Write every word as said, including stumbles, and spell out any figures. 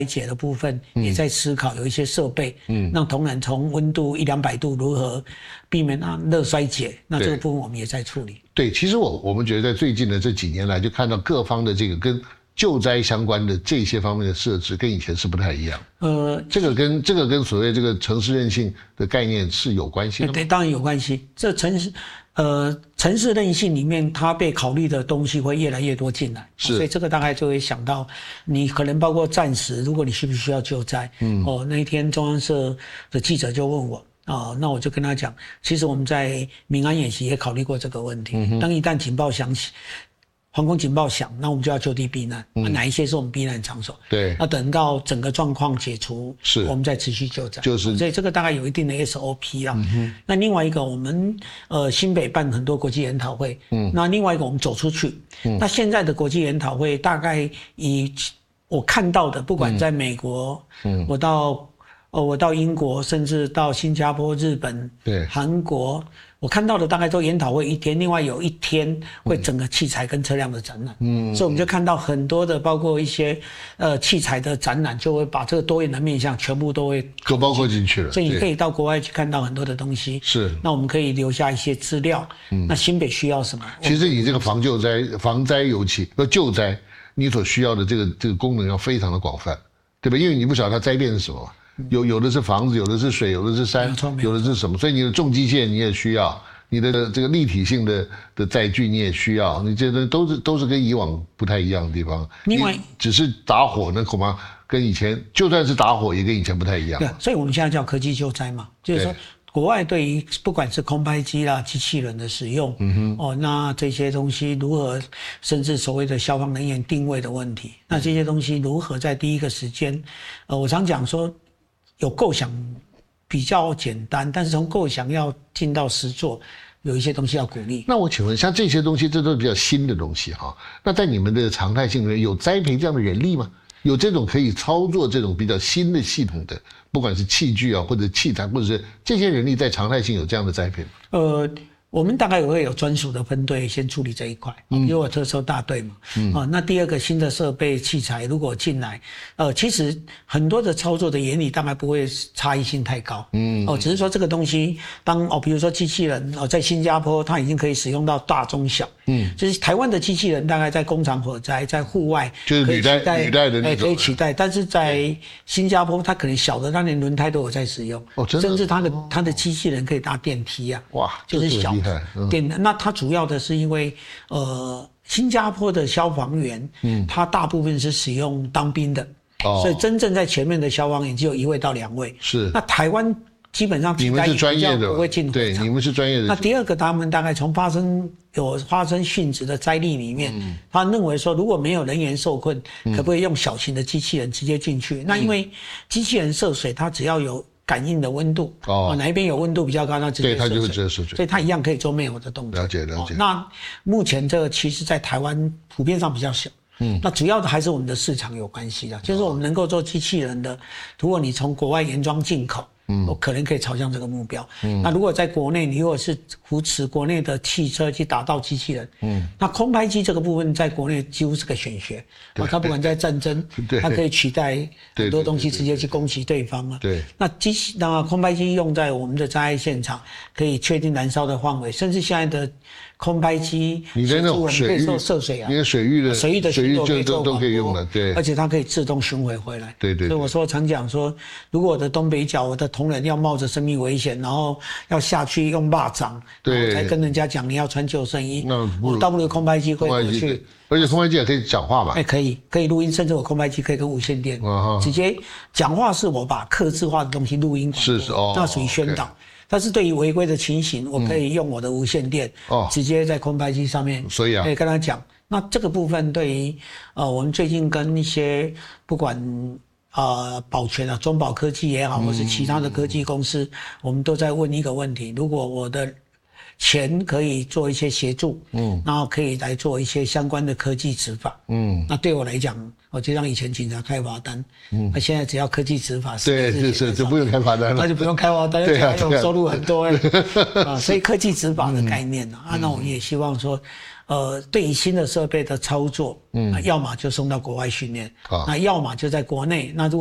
解的部分也在思考有一些设备，嗯，让同仁从温度一两百度如何避免啊热衰竭，那这个部分我们也在处理。 对，其实我我们觉得在最近的这几年来，就看到各方的这个跟救灾相关的这些方面的设置，跟以前是不太一样。呃，这个跟这个跟所谓这个城市韧性的概念是有关系的吗？ 对，当然有关系。这城市呃城市韧性里面，它被考虑的东西会越来越多进来，是，所以这个大概就会想到，你可能包括暂时，如果你需不需要救灾，嗯，哦，那一天中央社的记者就问我。哦，那我就跟他讲，其实我们在民安演习也考虑过这个问题。嗯、当一旦警报响起，防空警报响，那我们就要就地避难。嗯、哪一些是我们避难场所？对，那等到整个状况解除，是，我们再持续救灾。就是，所以这个大概有一定的 S O P 啊。嗯、那另外一个，我们呃新北办很多国际研讨会。嗯，那另外一个我们走出去。嗯，那现在的国际研讨会大概以我看到的，不管在美国，嗯，我到。哦，我到英国，甚至到新加坡、日本、对韩国，我看到的大概都研讨会一天，另外有一天会整个器材跟车辆的展览。嗯，所以我们就看到很多的，包括一些呃器材的展览，就会把这个多元的面向全部都会都包括进去了。 所以你可以到国外去看到很多的东西。是，那我们可以留下一些资料。嗯，那新北需要什么？ 其实你这个防救灾、防灾尤其要救灾，你所需要的这个这个功能要非常的广泛，对吧？因为你不晓得它灾变是什么。有有的是房子，有的是水，有的是山，有的是什么？所以你的重机械你也需要，你的这个立体性的的载具你也需要，你这都是都是跟以往不太一样的地方。另外，只是打火那恐怕跟以前，就算是打火也跟以前不太一样。 对，所以我们现在叫科技救灾嘛，就是说国外对于不管是空拍机啦、机器人的使用，嗯哼，哦，那这些东西如何，甚至所谓的消防人员定位的问题，那这些东西如何在第一个时间，呃，我常讲说。有构想比较简单，但是从构想要进到实作，有一些东西要鼓励。 那我请问，像这些东西，这都是比较新的东西哈。那在你们的常态性里面，有栽培这样的人力吗？有这种可以操作这种比较新的系统的，不管是器具啊，或者器材，或者是这些人力在常态性有这样的栽培吗？呃。 我们大概也会有专属的分队先处理这一块，比如我特搜大队嘛，嗯、啊，那第二个新的设备器材如果进来，呃，其实很多的操作的原理大概不会差异性太高，嗯，哦，只是说这个东西当哦，比如说机器人哦，在新加坡它已经可以使用到大中小，嗯，就是台湾的机器人大概在工厂火灾在户外就是履带履带的那种， 可以取代，但是在新加坡它可能小的它连轮胎都有在使用，哦，真的，甚至它的它的机器人可以搭电梯啊，哇，就是小。 嗯、 电那它主要的是因为呃新加坡的消防员，嗯，他大部分是使用当兵的，哦，所以真正在前面的消防员只有一位到两位。是，那台湾基本上你们是专业的， 不会进火场， 对，你们是专业的。 那第二个，他们大概从发生有发生殉职的灾例里面，嗯、他认为说如果没有人员受困，嗯、可不可以用小型的机器人直接进去？嗯、那因为机器人涉水，它只要有感应的温度哦，哪一边有温度比较高，那直接对它就会直接涉水， 所以它一样可以做灭火的动作。 了解了解。 哦、那目前这个其实在台湾普遍上比较小，嗯，那主要的还是我们的市场有关系的，就是我们能够做机器人的，如果你从国外原装进口。嗯，我可能可以朝向这个目标。嗯，那如果在国内，你如果是扶持国内的汽车去打造机器人，嗯，那空拍机这个部分在国内几乎是个选学。啊，它不管在战争，它可以取代很多东西，直接去攻击对方了。对，那机器那空拍机用在我们的灾害现场，可以确定燃烧的范围，甚至现在的空拍机， 你的那种水域涉水啊， 你的水域的水域的水域就都都可以用了，对， 而且它可以自动巡回回来。 对 对, 对。 所以我说常讲说，如果我的东北角，我的同仁要冒着生命危险，然后要下去用蚂蚱，然后才跟人家讲你要穿救生衣，那我倒不如空拍机会回去。 而且空拍机也可以讲话嘛？ 哎，可以，可以录音，甚至我空拍机可以跟无线电、哦、直接讲话，是我把客制化的东西录音广播，是是哦，那属于宣导。Okay. 但是对于违规的情形，我可以用我的无线电，哦、直接在空拍机上面， 所以啊， 可以跟他讲。那这个部分对于呃，我们最近跟一些不管呃保全啊，中保科技也好，或是其他的科技公司，嗯、我们都在问一个问题：如果我的钱可以做一些协助，嗯，然后可以来做一些相关的科技执法，嗯，那对我来讲， 我就像以前警察开罚单，嗯，那现在只要科技执法， 对，是是，就不用开罚单了， 那就不用开罚单， 对啊， 有收入很多啊，所以科技执法的概念啊，那我们也希望说，呃，对于新的设备的操作，嗯，要么就送到国外训练，啊，那要么就在国内，那如果